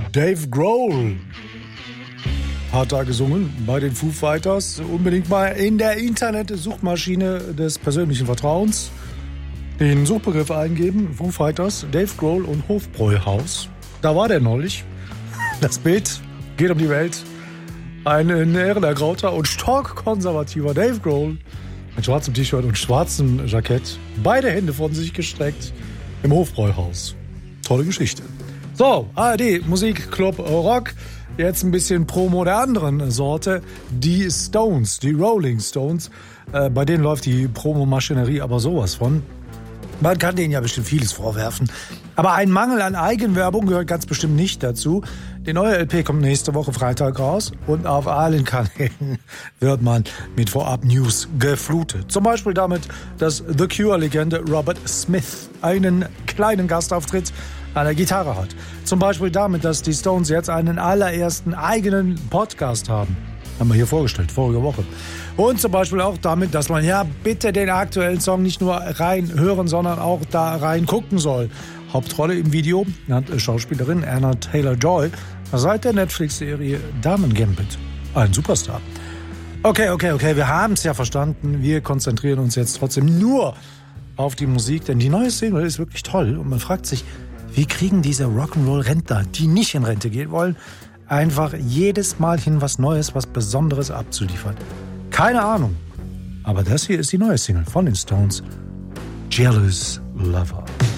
Dave Grohl hat da gesungen bei den Foo Fighters. Unbedingt mal in der Internet-Suchmaschine des persönlichen Vertrauens den Suchbegriff eingeben. Foo Fighters, Dave Grohl und Hofbräuhaus. Da war der neulich. Das Bild geht um die Welt. Ein in Ehren ergrauter und stockkonservativer Dave Grohl mit schwarzem T-Shirt und schwarzem Jackett. Beide Hände von sich gestreckt im Hofbräuhaus. Tolle Geschichte. So, ARD, Musik, Club, Rock. Jetzt ein bisschen Promo der anderen Sorte. Die Stones, die Rolling Stones. Bei denen läuft die Promomaschinerie aber sowas von. Man kann denen ja bestimmt vieles vorwerfen. Aber ein Mangel an Eigenwerbung gehört ganz bestimmt nicht dazu. Die neue LP kommt nächste Woche Freitag raus und auf allen Kanälen wird man mit Vorab-News geflutet. Zum Beispiel damit, dass The Cure-Legende Robert Smith einen kleinen Gastauftritt an der Gitarre hat. Zum Beispiel damit, dass die Stones jetzt einen allerersten eigenen Podcast haben. Haben wir hier vorgestellt, vorige Woche. Und zum Beispiel auch damit, dass man ja bitte den aktuellen Song nicht nur rein hören, sondern auch da rein gucken soll. Hauptrolle im Video hat Schauspielerin Anna Taylor-Joy seit der Netflix-Serie Damen Gambit. Ein Superstar. Okay, wir haben es ja verstanden. Wir konzentrieren uns jetzt trotzdem nur auf die Musik, denn die neue Single ist wirklich toll. Und man fragt sich, wie kriegen diese Rock'n'Roll-Rentner, die nicht in Rente gehen wollen, einfach jedes Mal hin, was Neues, was Besonderes abzuliefern? Keine Ahnung. Aber das hier ist die neue Single von den Stones, Jealous Lover.